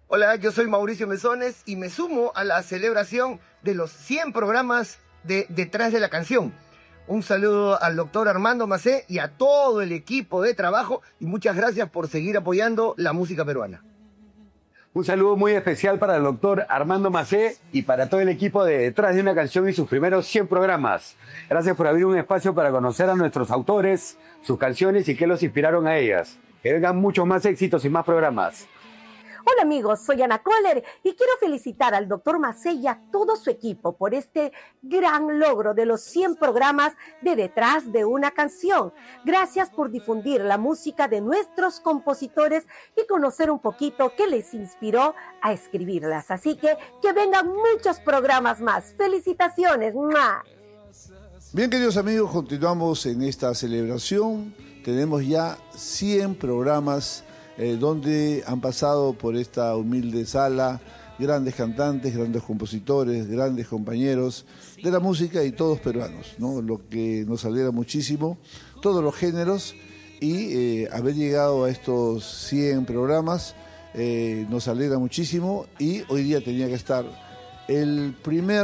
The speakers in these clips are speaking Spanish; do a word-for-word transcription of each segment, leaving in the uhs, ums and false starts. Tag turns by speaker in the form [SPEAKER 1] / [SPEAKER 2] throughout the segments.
[SPEAKER 1] Hola, yo soy Mauricio Mesones y me sumo a la celebración de los cien programas de Detrás de la Canción. Un saludo al doctor Armando Macé y a todo el equipo de trabajo y muchas gracias por seguir apoyando la música peruana.
[SPEAKER 2] Un saludo muy especial para el doctor Armando Macé y para todo el equipo de Detrás de una Canción y sus primeros cien programas. Gracias por abrir un espacio para conocer a nuestros autores, sus canciones y qué los inspiraron a ellas. Que vengan muchos más éxitos y más programas.
[SPEAKER 3] Hola amigos, soy Ana Kohler y quiero felicitar al doctor Macé y a todo su equipo por este gran logro de los cien programas de Detrás de una Canción. Gracias por difundir la música de nuestros compositores y conocer un poquito qué les inspiró a escribirlas. Así que que vengan muchos programas más. ¡Felicitaciones! ¡Mua!
[SPEAKER 4] Bien, queridos amigos, continuamos en esta celebración. Tenemos ya cien programas Eh, donde han pasado por esta humilde sala grandes cantantes, grandes compositores, grandes compañeros de la música y todos peruanos, ¿no? Lo que nos alegra muchísimo, todos los géneros, y eh, haber llegado a estos cien programas eh, nos alegra muchísimo. Y hoy día tenía que estar el primer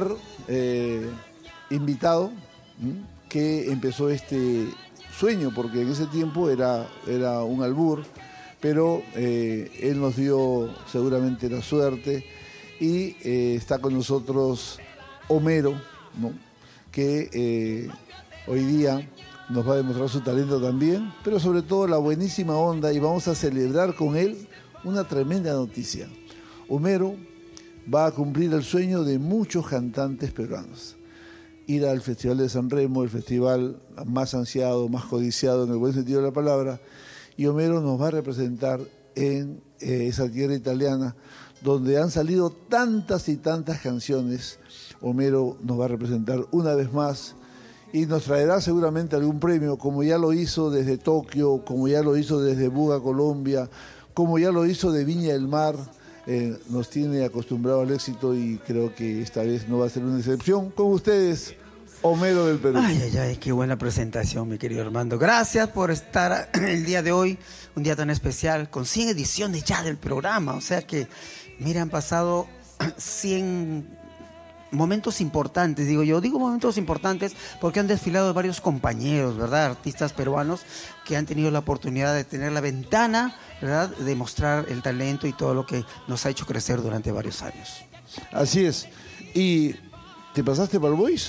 [SPEAKER 4] eh, invitado ¿m? que empezó este sueño, porque en ese tiempo era, era un albur, pero eh, él nos dio seguramente la suerte y eh, está con nosotros Homero, ¿no? que eh, hoy día nos va a demostrar su talento también, pero sobre todo la buenísima onda, y vamos a celebrar con él una tremenda noticia. Homero va a cumplir el sueño de muchos cantantes peruanos: ir al Festival de San Remo, el festival más ansiado, más codiciado en el buen sentido de la palabra. Y Homero nos va a representar en eh, esa tierra italiana donde han salido tantas y tantas canciones. Homero nos va a representar una vez más y nos traerá seguramente algún premio, como ya lo hizo desde Tokio, como ya lo hizo desde Buga, Colombia, como ya lo hizo de Viña del Mar. Eh, nos tiene acostumbrado al éxito y creo que esta vez no va a ser una excepción. Con ustedes, Homero del Perú.
[SPEAKER 5] Ay, ay, ay, qué buena presentación, mi querido Armando. Gracias por estar el día de hoy, un día tan especial, con cien ediciones ya del programa. O sea que, mira, han pasado cien momentos importantes, digo yo. Digo momentos importantes porque han desfilado varios compañeros, ¿verdad? Artistas peruanos que han tenido la oportunidad de tener la ventana, ¿verdad? De mostrar el talento y todo lo que nos ha hecho crecer durante varios años.
[SPEAKER 4] Así es. ¿Y te pasaste para el Boys?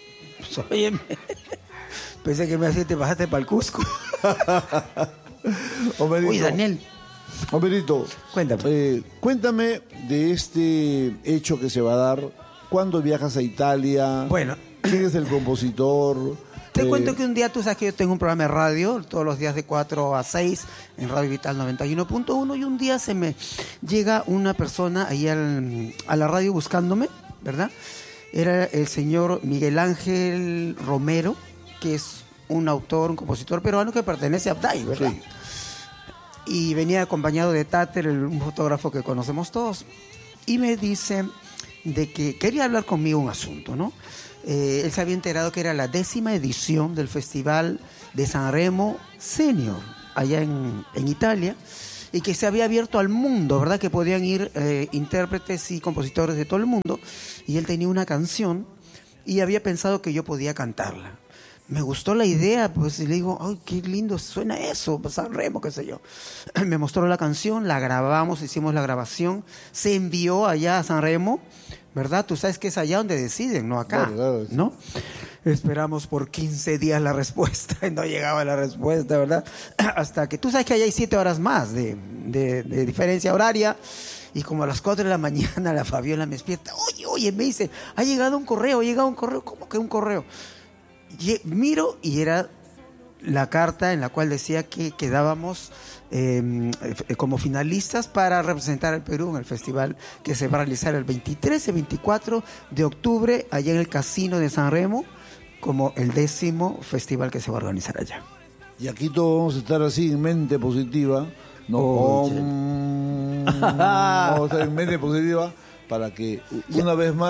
[SPEAKER 5] Oye, pensé que me hacía te bajaste para el Cusco.
[SPEAKER 4] Homerito,
[SPEAKER 5] Oye, Daniel.
[SPEAKER 4] Homerito,
[SPEAKER 5] cuéntame.
[SPEAKER 4] Eh, cuéntame de este hecho que se va a dar. ¿Cuándo viajas a Italia?
[SPEAKER 5] Bueno.
[SPEAKER 4] ¿Quién es el compositor?
[SPEAKER 5] Te
[SPEAKER 4] eh,
[SPEAKER 5] cuento que un día, tú sabes que yo tengo un programa de radio, todos los días de cuatro a seis, en Radio Vital noventa y uno punto uno, y un día se me llega una persona ahí al, a la radio buscándome, ¿verdad? Era el señor Miguel Ángel Romero, que es un autor, un compositor peruano que pertenece a Abday, ¿verdad? Sí. Y venía acompañado de Tater, el, un fotógrafo que conocemos todos, y me dice de que quería hablar conmigo un asunto, ¿no? Eh, él se había enterado que era la décima edición del Festival de San Remo Senior, allá en, en Italia, y que se había abierto al mundo, ¿verdad? Que podían ir eh, intérpretes y compositores de todo el mundo, y él tenía una canción y había pensado que yo podía cantarla. Me gustó la idea, pues, y le digo, ¡ay, qué lindo suena eso! San Remo, qué sé yo. Me mostró la canción, la grabamos, hicimos la grabación, se envió allá a San Remo, ¿verdad? Tú sabes que es allá donde deciden, no acá, claro, sí. ¿No? Esperamos por quince días la respuesta y no llegaba la respuesta, ¿verdad? Hasta que tú sabes que allá hay siete horas más de, de, de diferencia horaria. Y como a las cuatro de la mañana la Fabiola me despierta. Oye, oye, me dice, ha llegado un correo, ha llegado un correo. ¿Cómo que un correo? Y miro y era la carta en la cual decía que quedábamos eh, como finalistas para representar al Perú en el festival que se va a realizar el veintitrés y veinticuatro de octubre allá en el Casino de San Remo, como el décimo festival que se va a organizar allá.
[SPEAKER 4] Y aquí todos vamos a estar así en mente positiva, ¿no?
[SPEAKER 5] Oh,
[SPEAKER 4] um, vamos a estar en mente positiva para que una vez más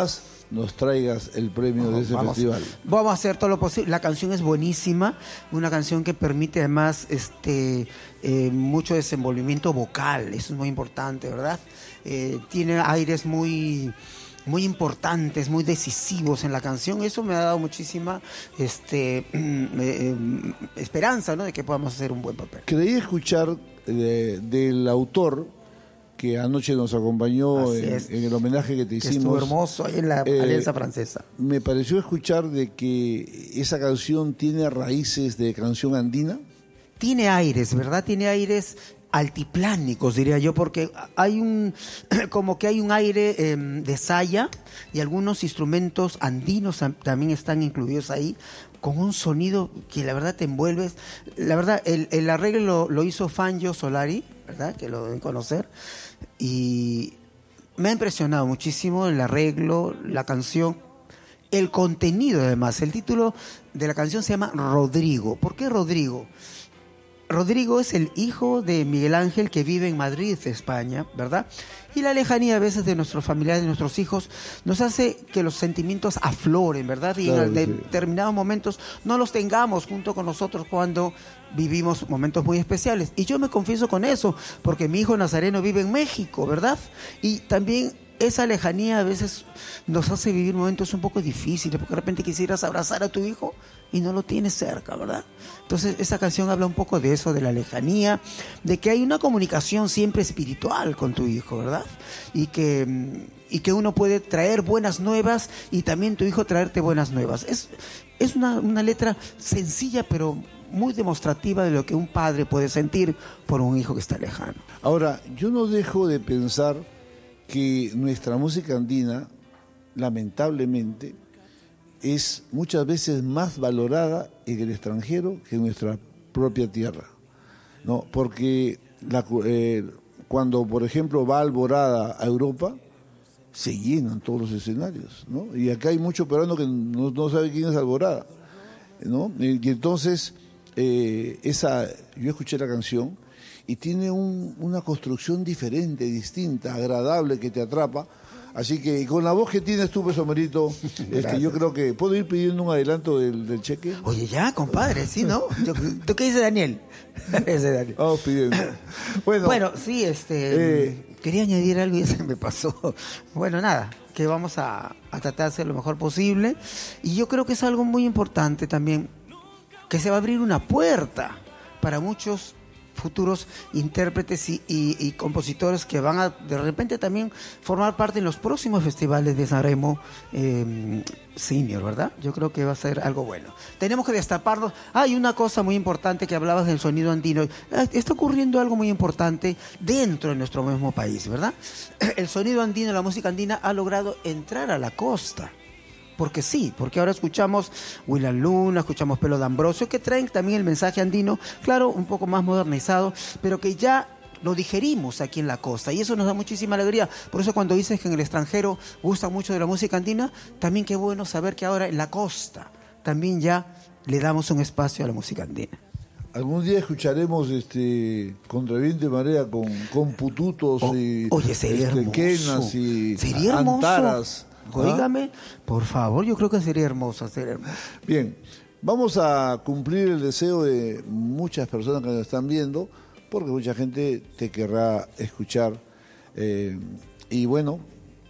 [SPEAKER 4] nos traigas el premio
[SPEAKER 5] Vamos,
[SPEAKER 4] de ese
[SPEAKER 5] vamos,
[SPEAKER 4] festival.
[SPEAKER 5] Vamos a hacer todo lo posible. La canción es buenísima, una canción que permite además este eh, mucho desenvolvimiento vocal, eso es muy importante, ¿verdad? Eh, tiene aires muy muy importantes, muy decisivos en la canción. Eso me ha dado muchísima este eh, esperanza, ¿no?, de que podamos hacer un buen papel.
[SPEAKER 4] Creí escuchar de, del autor que anoche nos acompañó en, en el homenaje que te hicimos.
[SPEAKER 5] Que estuvo hermoso ahí en la
[SPEAKER 4] eh,
[SPEAKER 5] Alianza Francesa.
[SPEAKER 4] Me pareció escuchar de que esa canción tiene raíces de canción andina.
[SPEAKER 5] Tiene aires, ¿verdad? Tiene aires altiplánicos, diría yo, porque hay un, como que hay un aire eh, de saya, y algunos instrumentos andinos también están incluidos ahí, con un sonido que la verdad te envuelves. La verdad, el, el arreglo lo, lo hizo Fangio Solari, ¿verdad?, que lo deben conocer, y me ha impresionado muchísimo el arreglo, la canción, el contenido además. El título de la canción se llama Rodrigo. ¿Por qué Rodrigo? Rodrigo es el hijo de Miguel Ángel, que vive en Madrid, España, ¿verdad? Y la lejanía a veces de nuestros familiares, de nuestros hijos, nos hace que los sentimientos afloren, ¿verdad? Y
[SPEAKER 4] claro,
[SPEAKER 5] en
[SPEAKER 4] sí.
[SPEAKER 5] determinados momentos no los tengamos junto con nosotros cuando vivimos momentos muy especiales. Y yo me confieso con eso, porque mi hijo Nazareno vive en México, ¿verdad? Y también esa lejanía a veces nos hace vivir momentos un poco difíciles, porque de repente quisieras abrazar a tu hijo y no lo tienes cerca, ¿verdad? Entonces esa canción habla un poco de eso, de la lejanía, de que hay una comunicación siempre espiritual con tu hijo, ¿verdad? Y que, y que uno puede traer buenas nuevas y también tu hijo traerte buenas nuevas. Es, es una, una letra sencilla, pero muy demostrativa de lo que un padre puede sentir por un hijo que está lejano.
[SPEAKER 4] Ahora, yo no dejo de pensar que nuestra música andina, lamentablemente, es muchas veces más valorada en el extranjero que en nuestra propia tierra, ¿no? Porque la, eh, cuando, por ejemplo, va Alborada a Europa, se llenan todos los escenarios, ¿no? Y acá hay mucho peruano que no, no sabe quién es Alborada, ¿no? Y, y entonces, eh, esa, yo escuché la canción y tiene un, una construcción diferente, distinta, agradable, que te atrapa. Así que con la voz que tienes tú, Peso Merito, este, yo creo que puedo ir pidiendo un adelanto del, del cheque.
[SPEAKER 5] Oye, ya, compadre, sí, ¿no? Yo, ¿tú qué dice Daniel? Ese Daniel.
[SPEAKER 4] Vamos pidiendo. Bueno,
[SPEAKER 5] bueno sí, este,
[SPEAKER 4] eh,
[SPEAKER 5] quería añadir algo y se me pasó. Bueno, nada, que vamos a, a tratar de hacer lo mejor posible. Y yo creo que es algo muy importante también, que se va a abrir una puerta para muchos futuros intérpretes y, y, y compositores que van a de repente también formar parte en los próximos festivales de Sanremo eh, Senior, ¿verdad? Yo creo que va a ser algo bueno. Tenemos que destaparnos. Hay una cosa muy importante que hablabas del sonido andino. Está ocurriendo algo muy importante dentro de nuestro mismo país, ¿verdad? El sonido andino, la música andina ha logrado entrar a la costa. Porque sí, porque ahora escuchamos William Luna, escuchamos Pelo de Ambrosio, que traen también el mensaje andino, claro, un poco más modernizado, pero que ya lo digerimos aquí en la costa, y eso nos da muchísima alegría. Por eso cuando dices que en el extranjero gusta mucho de la música andina, también qué bueno saber que ahora en la costa también ya le damos un espacio a la música andina.
[SPEAKER 4] Algún día escucharemos este Contra Viento y Marea con, con pututos
[SPEAKER 5] O,
[SPEAKER 4] y
[SPEAKER 5] oye, sería
[SPEAKER 4] este,
[SPEAKER 5] hermoso.
[SPEAKER 4] quenas y
[SPEAKER 5] sería hermoso.
[SPEAKER 4] antaras.
[SPEAKER 5] Óigame, por favor, yo creo que sería hermoso, sería hermoso.
[SPEAKER 4] Bien, vamos a cumplir el deseo de muchas personas que nos están viendo, porque mucha gente te querrá escuchar. Eh, y bueno,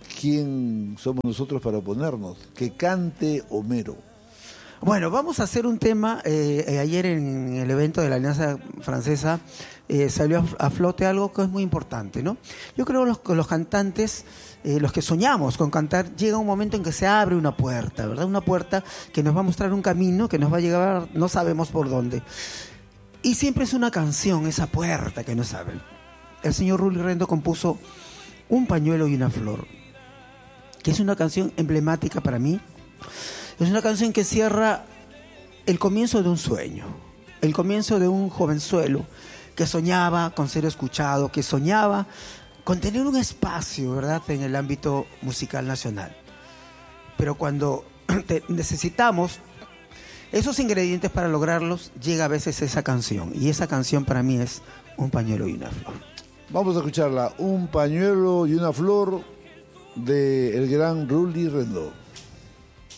[SPEAKER 4] ¿quién somos nosotros para oponernos? Que cante Homero.
[SPEAKER 5] Bueno, vamos a hacer un tema. Eh, eh, ayer en el evento de la Alianza Francesa eh, salió a, a flote algo que es muy importante, ¿no? Yo creo que los, los cantantes, eh, los que soñamos con cantar, llega un momento en que se abre una puerta, ¿verdad? Una puerta que nos va a mostrar un camino, que nos va a llevar, no sabemos por dónde. Y siempre es una canción, esa puerta que nos abre. El señor Rulli Rendo compuso Un pañuelo y una flor, que es una canción emblemática para mí. Es una canción que cierra el comienzo de un sueño, el comienzo de un jovenzuelo que soñaba con ser escuchado, que soñaba con tener un espacio, ¿verdad?, en el ámbito musical nacional. Pero cuando te necesitamos esos ingredientes para lograrlos, llega a veces esa canción. Y esa canción para mí es Un pañuelo y una flor.
[SPEAKER 4] Vamos a escucharla, Un pañuelo y una flor, de el gran Rulli Rendo.